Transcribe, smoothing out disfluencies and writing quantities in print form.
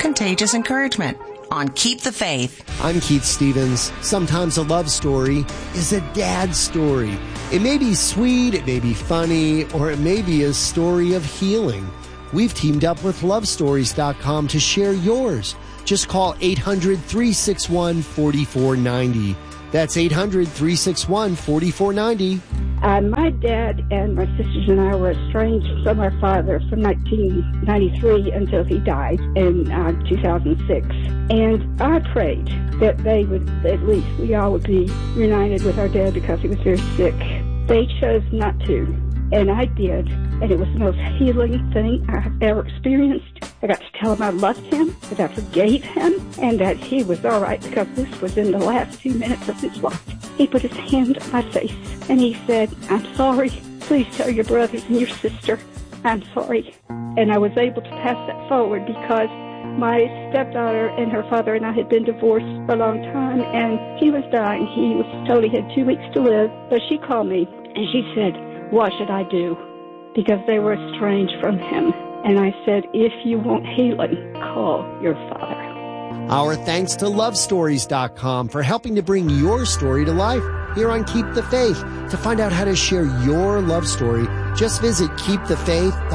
contagious encouragement on Keep the Faith. I'm Keith Stevens. Sometimes a love story is a dad story. It may be sweet, it may be funny, or it may be a story of healing. We've teamed up with lovestories.com to share yours. Just call 800-361-4490. That's 800-361-4490. My dad and my sisters and I were estranged from our father from 1993 until he died in 2006. And I prayed that they would, at least we all would be reunited with our dad because he was very sick. They chose not to, and I did. And it was the most healing thing I have ever experienced. I got to tell him I loved him, that I forgave him, and that he was all right because this was in the last few minutes of his life. He put his hand on my face, and he said, "I'm sorry. Please tell your brothers and your sister I'm sorry." And I was able to pass that forward because my stepdaughter and her father and I had been divorced for a long time, and he was dying. He was told he had 2 weeks to live. But she called me, and she said, "What should I do?" Because they were estranged from him. And I said, "If you want healing, call your father." Our thanks to lovestories.com for helping to bring your story to life here on Keep the Faith. To find out how to share your love story, just visit keepthefaith.com.